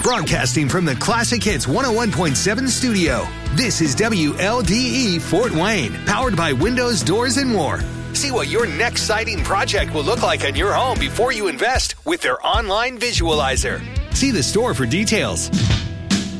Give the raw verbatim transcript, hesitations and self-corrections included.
Broadcasting from the Classic Hits one oh one point seven studio, this is W L D E Fort Wayne, powered by Windows, Doors, and More. See what your next siding project will look like in your home before you invest with their online visualizer. See the store for details.